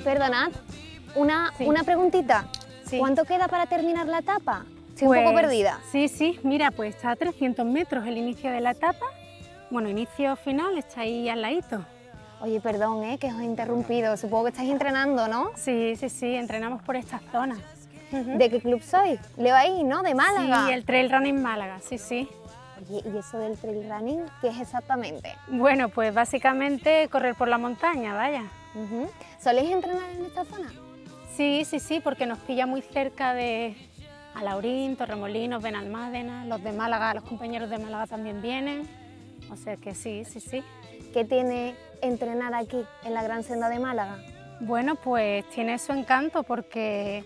Perdonad, Sí. una preguntita. Sí. ¿Cuánto queda para terminar la etapa? Estoy un poco Pues, perdida. Sí, mira, pues está a 300 metros el inicio de la etapa. Bueno, inicio final está ahí al ladito. Oye, perdón, que os he interrumpido. Supongo que estáis entrenando, ¿no? Sí, entrenamos por esta zona. ¿De qué club sois? Leo ahí, ¿no? De Málaga. Sí, el Trail Running Málaga, sí. Oye, ¿y eso del trail running qué es exactamente? Bueno, pues básicamente correr por la montaña, vaya. ¿Soléis entrenar en esta zona? Sí, porque nos pilla muy cerca de Alhaurín, Torremolinos, Benalmádena, los de Málaga, los compañeros de Málaga también vienen. O sea que sí. ¿Qué tiene entrenar aquí, en la Gran Senda de Málaga? Bueno, pues tiene su encanto porque